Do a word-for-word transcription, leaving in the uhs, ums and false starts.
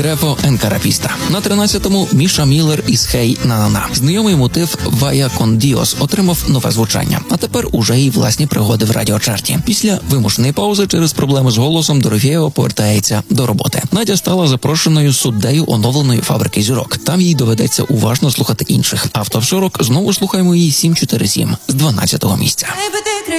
Трево Енкарапіста. На тринадцятому Міша Міллер із «Хей на-на-на». Знайомий мотив «Вая кон Діос» отримав нове звучання, а тепер уже й власні пригоди в радіочарті. Після вимушеної паузи через проблеми з голосом Дорофєєва повертається до роботи. Надя стала запрошеною суддею оновленої «Фабрики зірок». Там їй доведеться уважно слухати інших. А в ТОП сорок знову слухаємо її сім чотири сім з дванадцятого місця.